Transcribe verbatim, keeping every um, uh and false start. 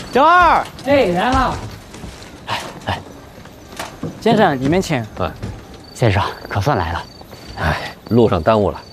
周二， 哎，来了。 来来，先生，里面请。 哎， 先生，可算来了。 哎，路上耽误了。